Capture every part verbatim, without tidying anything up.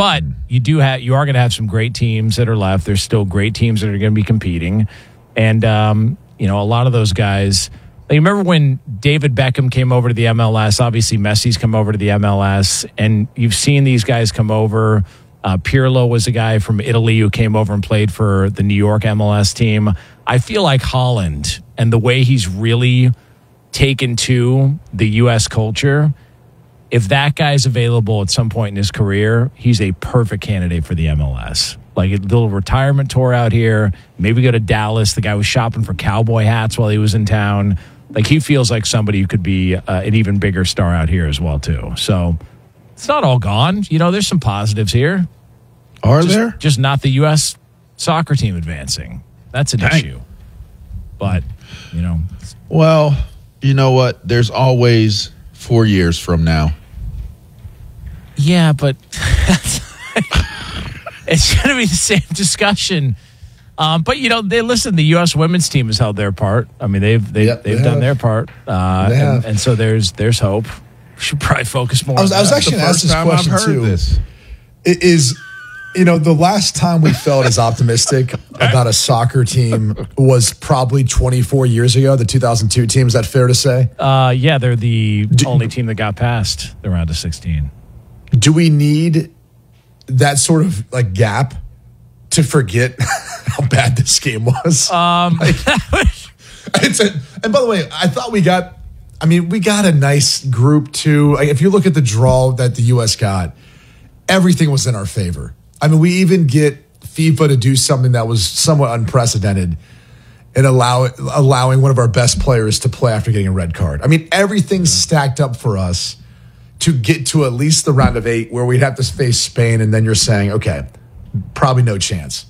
But you do have you are going to have some great teams that are left. There's still great teams that are going to be competing, and um, you know a lot of those guys. Like, you remember when David Beckham came over to the M L S? Obviously, Messi's come over to the M L S, and you've seen these guys come over. Uh, Pirlo was a guy from Italy who came over and played for the New York M L S team. I feel like Haaland and the way he's really taken to the U S culture. If that guy's available at some point in his career, he's a perfect candidate for the M L S. Like a little retirement tour out here, maybe go to Dallas. The guy was shopping for cowboy hats while he was in town. Like he feels like somebody who could be uh, an even bigger star out here as well too. So it's not all gone. You know, there's some positives here. Are just, there? Just not the U S soccer team advancing. That's an Dang. issue. But, you know. Well, you know what? There's always four years from now. Yeah, but it's going to be the same discussion. Um, but you know, they listen. The U S women's team has held their part. I mean, they've they, Yep, they've they done have. their part, uh, They and, have. and so there's there's hope. We should probably focus more. I was, on I was that. actually The going to ask first this time I've question heard too. this. It is, you know, the last time we felt as optimistic about a soccer team was probably twenty-four years ago, the two thousand two team. Is that fair to say? Uh, yeah, they're the only team that got past the round of sixteen. Do we need that sort of like gap to forget how bad this game was? Um, Like, it's a, and by the way, I thought we got, I mean, we got a nice group too. Like, if you look at the draw that the U S got, everything was in our favor. I mean, we even get FIFA to do something that was somewhat unprecedented and allow allowing one of our best players to play after getting a red card. I mean, everything's stacked up for us to get to at least the round of eight where we'd have to face Spain, and then you're saying, okay, probably no chance.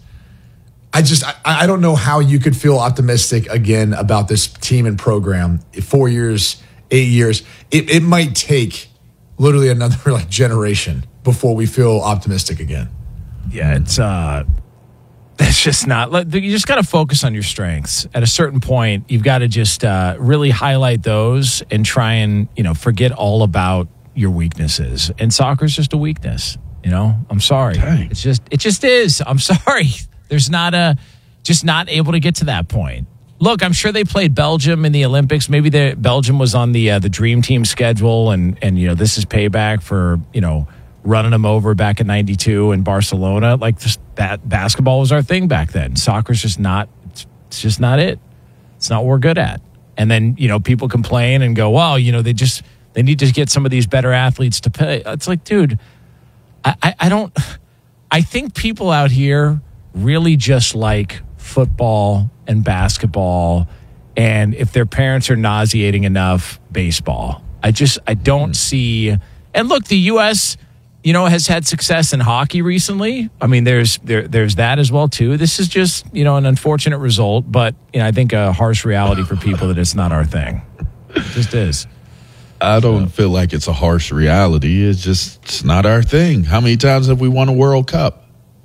I just, I, I don't know how you could feel optimistic again about this team and program. Four years, eight years, it, it might take literally another like generation before we feel optimistic again. Yeah, it's uh, it's just not. You just got to focus on your strengths. At a certain point, you've got to just uh, really highlight those and try and you know forget all about your weaknesses. And soccer's just a weakness. You know, I'm sorry. Dang. It's just it just is. I'm sorry. There's not a just not able to get to that point. Look, I'm sure they played Belgium in the Olympics. Maybe the Belgium was on the uh, the dream team schedule, and and you know this is payback for you know running them over back in ninety-two in Barcelona. Like just that basketball was our thing back then. Soccer's just not. It's, it's just not it. It's not what we're good at. And then you know people complain and go, well, you know they just they need to get some of these better athletes to play. It's like, dude, I, I, I don't. I think people out here really just like football and basketball, and if their parents are nauseating enough, baseball. I just I don't see. And look, the U S you know has had success in hockey recently. I mean, there's there there's that as well too. This is just you know an unfortunate result, but you know I think a harsh reality for people that it's not our thing. It just is. I don't feel like it's a harsh reality. It's just it's not our thing. How many times have we won a World Cup?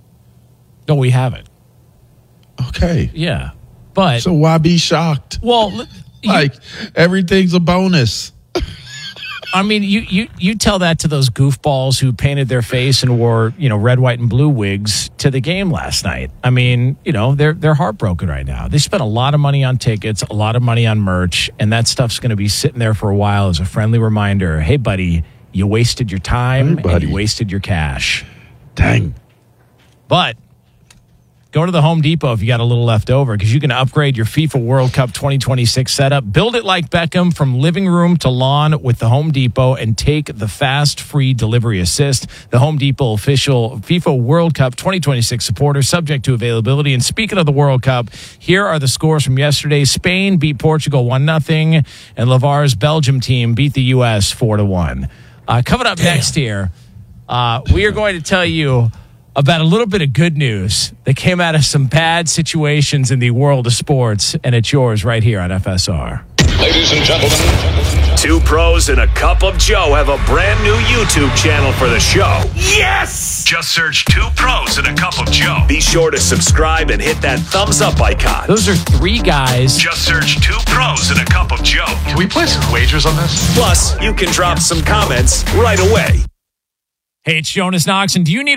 No, we haven't. Okay. Yeah, but So why be shocked? well, you, Like everything's a bonus. I mean, you, you you tell that to those goofballs who painted their face and wore, you know, red, white, and blue wigs to the game last night. I mean, you know, they're they're heartbroken right now. They spent a lot of money on tickets, a lot of money on merch, and that stuff's going to be sitting there for a while as a friendly reminder. Hey, buddy, you wasted your time Hey, and buddy. you wasted your cash. Dang. But go to the Home Depot if you got a little left over because you can upgrade your FIFA World Cup twenty twenty-six setup. Build it like Beckham from living room to lawn with the Home Depot and take the fast, free delivery assist. The Home Depot official FIFA World Cup twenty twenty-six supporter, subject to availability. And speaking of the World Cup, here are the scores from yesterday. Spain beat Portugal one nothing, and Lavar's Belgium team beat the U S four to one. Uh, coming up next here, uh, we are going to tell you about a little bit of good news that came out of some bad situations in the world of sports, and it's yours right here on F S R. Ladies and gentlemen, Two pros and a cup of Joe have a brand new YouTube channel for the show. Yes! Just search Two Pros and a Cup of Joe. Be sure to subscribe and hit that thumbs up icon. Those are three guys. Just search Two Pros and a Cup of Joe. can we place some wagers on this? Plus, you can drop some comments right away. Hey, it's Jonas Knox, and do you need